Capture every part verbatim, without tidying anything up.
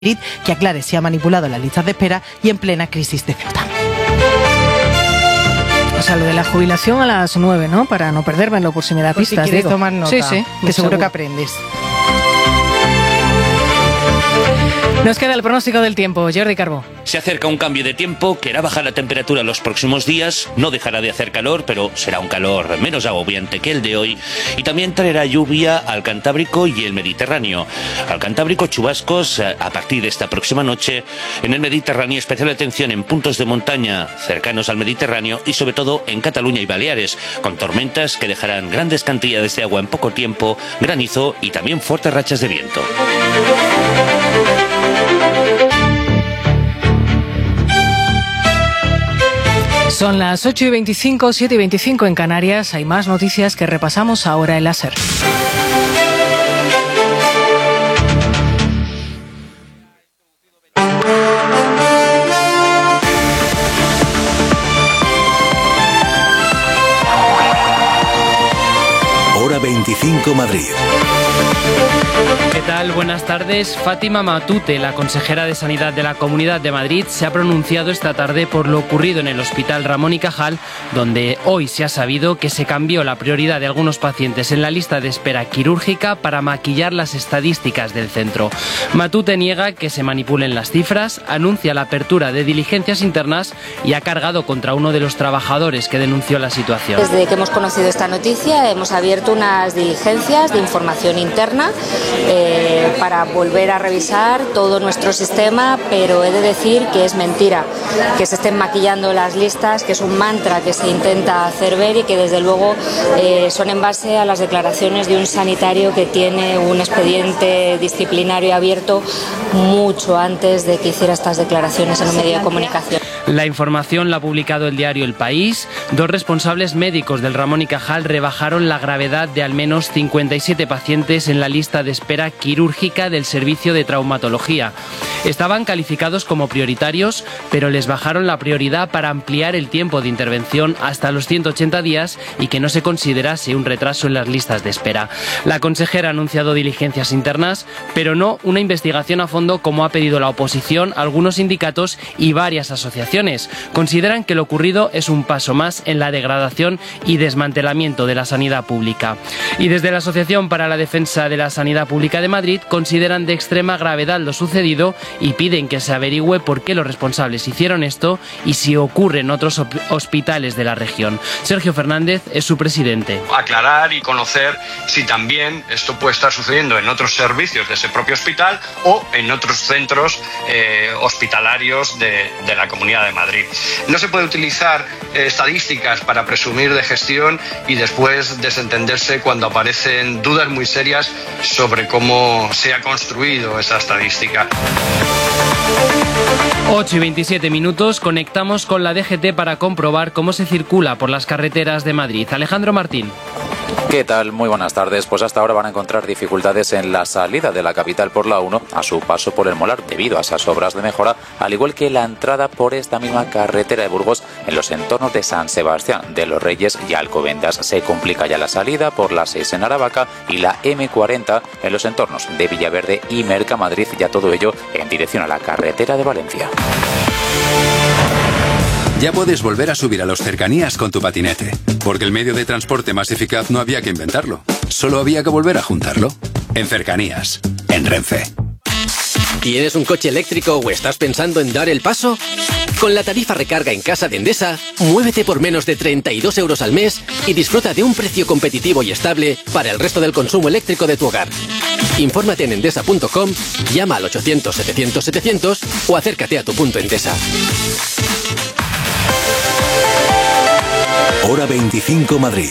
que aclare si ha manipulado las listas de espera y en plena crisis de Ceuta. O sea, lo de la jubilación a las nueve, ¿no? Para no perdérmelo por si me da Por pistas. si quieres digo. tomar nota, sí, sí, que seguro, seguro que aprendes. Nos queda el pronóstico del tiempo, Jordi Carbó. Se acerca un cambio de tiempo que hará bajar la temperatura los próximos días, no dejará de hacer calor, pero será un calor menos agobiante que el de hoy, y también traerá lluvia al Cantábrico y el Mediterráneo. Al Cantábrico, chubascos a partir de esta próxima noche. En el Mediterráneo, especial atención en puntos de montaña cercanos al Mediterráneo y sobre todo en Cataluña y Baleares, con tormentas que dejarán grandes cantidades de agua en poco tiempo, granizo y también fuertes rachas de viento. Son las ocho y veinticinco, siete y veinticinco en Canarias. Hay más noticias que repasamos ahora en la SER. Hora veinticinco Madrid. ¿Qué tal? Buenas tardes. Fátima Matute, la consejera de Sanidad de la Comunidad de Madrid, se ha pronunciado esta tarde por lo ocurrido en el Hospital Ramón y Cajal, donde hoy se ha sabido que se cambió la prioridad de algunos pacientes en la lista de espera quirúrgica para maquillar las estadísticas del centro. Matute niega que se manipulen las cifras, anuncia la apertura de diligencias internas y ha cargado contra uno de los trabajadores que denunció la situación. Desde que hemos conocido esta noticia hemos abierto unas diligencias de información interna eh, para volver a revisar todo nuestro sistema, pero he de decir que es mentira que se estén maquillando las listas, que es un mantra que se intenta hacer ver y que desde luego eh, son en base a las declaraciones de un sanitario que tiene un expediente disciplinario abierto mucho antes de que hiciera estas declaraciones en un medio de comunicación. La información la ha publicado el diario El País. Dos responsables médicos del Ramón y Cajal rebajaron la gravedad de al menos cincuenta y siete pacientes en la lista de espera quirúrgica del servicio de traumatología. Estaban calificados como prioritarios, pero les bajaron la prioridad para ampliar el tiempo de intervención hasta los ciento ochenta días y que no se considerase un retraso en las listas de espera. La consejera ha anunciado diligencias internas, pero no una investigación a fondo como ha pedido la oposición, algunos sindicatos y varias asociaciones. Consideran que lo ocurrido es un paso más en la degradación y desmantelamiento de la sanidad pública. Y desde la Asociación para la Defensa de la Sanidad Pública de Madrid consideran de extrema gravedad lo sucedido y piden que se averigüe por qué los responsables hicieron esto y si ocurre en otros hospitales de la región. Sergio Fernández es su presidente. Aclarar y conocer si también esto puede estar sucediendo en otros servicios de ese propio hospital o en otros centros eh, hospitalarios de, de la Comunidad de Madrid. No se puede utilizar eh, estadísticas para presumir de gestión y después desentenderse cuando aparecen dudas muy serias sobre cómo se ha construido esa estadística. ocho y veintisiete minutos, conectamos con la D G T para comprobar cómo se circula por las carreteras de Madrid. Alejandro Martín. ¿Qué tal? Muy buenas tardes. Pues hasta ahora van a encontrar dificultades en la salida de la capital por la uno a su paso por el Molar debido a esas obras de mejora, al igual que la entrada por esta misma carretera de Burgos en los entornos de San Sebastián de los Reyes y Alcobendas. Se complica ya la salida por la seis en Aravaca y la eme cuarenta en los entornos de Villaverde y Mercamadrid, ya todo ello en dirección a la carretera de Valencia. Ya puedes volver a subir a los cercanías con tu patinete, porque el medio de transporte más eficaz no había que inventarlo, solo había que volver a juntarlo. En Cercanías, en Renfe. ¿Tienes un coche eléctrico o estás pensando en dar el paso? Con la tarifa recarga en casa de Endesa, muévete por menos de treinta y dos euros al mes y disfruta de un precio competitivo y estable para el resto del consumo eléctrico de tu hogar. Infórmate en endesa punto com, llama al ochocientos setecientos setecientos o acércate a tu punto Endesa. Hora veinticinco Madrid.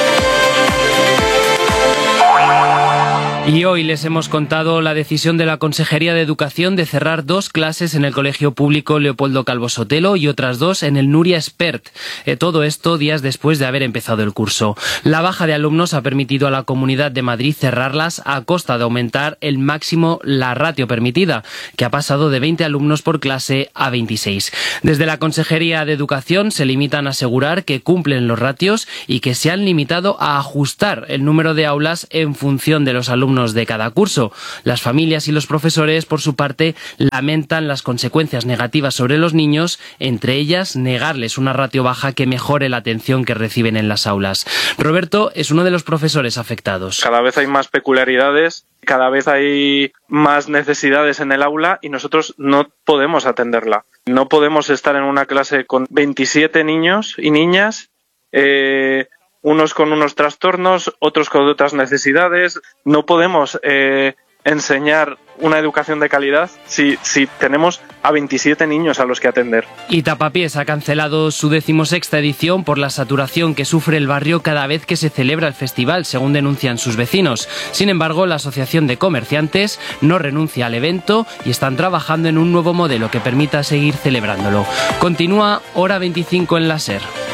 Y hoy les hemos contado la decisión de la Consejería de Educación de cerrar dos clases en el Colegio Público Leopoldo Calvo Sotelo y otras dos en el Nuria Espert. Eh, todo esto días después de haber empezado el curso. La baja de alumnos ha permitido a la Comunidad de Madrid cerrarlas a costa de aumentar el máximo la ratio permitida, que ha pasado de veinte alumnos por clase a veintiséis. Desde la Consejería de Educación se limitan a asegurar que cumplen los ratios y que se han limitado a ajustar el número de aulas en función de los alumnos alumnos de cada curso. Las familias y los profesores, por su parte, lamentan las consecuencias negativas sobre los niños, entre ellas negarles una ratio baja que mejore la atención que reciben en las aulas. Roberto es uno de los profesores afectados. Cada vez hay más peculiaridades, cada vez hay más necesidades en el aula y nosotros no podemos atenderla. No podemos estar en una clase con veintisiete niños y niñas, eh, unos con unos trastornos, otros con otras necesidades. No podemos eh, enseñar una educación de calidad si, si tenemos a veintisiete niños a los que atender. Y Tapapiés ha cancelado su decimosexta edición por la saturación que sufre el barrio cada vez que se celebra el festival, según denuncian sus vecinos. Sin embargo, la Asociación de Comerciantes no renuncia al evento y están trabajando en un nuevo modelo que permita seguir celebrándolo. Continúa Hora veinticinco en la SER.